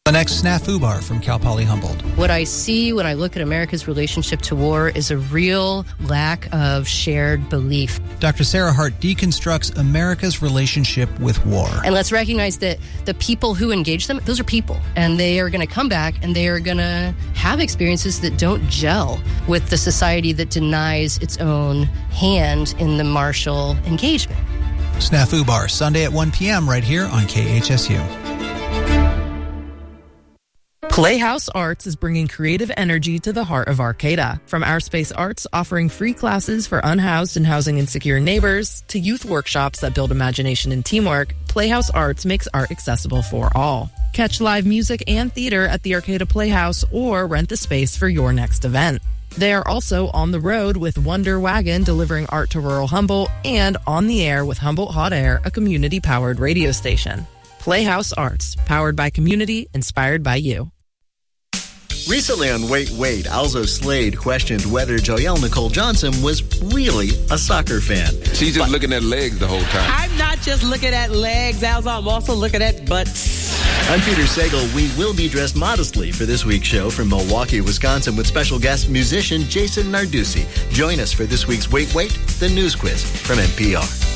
The next Snafu Bar from Cal Poly Humboldt. What I see when I look at America's relationship to war is a real lack of shared belief. Dr. Sarah Hart deconstructs America's relationship with war. And let's recognize that the people who engage them, those are people. And they are going to come back and they are going to have experiences that don't gel with the society that denies its own hand in the martial engagement. Snafu Bar, Sunday at 1 p.m. right here on KHSU. Playhouse Arts is bringing creative energy to the heart of Arcata. From Our Space Arts, offering free classes for unhoused and housing insecure neighbors, to youth workshops that build imagination and teamwork, Playhouse Arts makes art accessible for all. Catch live music and theater at the Arcata Playhouse or rent the space for your next event. They are also on the road with Wonder Wagon, delivering art to rural Humboldt, and on the air with Humboldt Hot Air, a community-powered radio station. Playhouse Arts, powered by community, inspired by you. Recently on Wait, Wait, Alzo Slade questioned whether Joelle Nicole Johnson was really a soccer fan. She's just looking at legs the whole time. I'm not just looking at legs, Alzo. I'm also looking at butts. I'm Peter Sagal. We will be dressed modestly for this week's show from Milwaukee, Wisconsin, with special guest musician Jason Narducci. Join us for this week's Wait, Wait, the news quiz from NPR.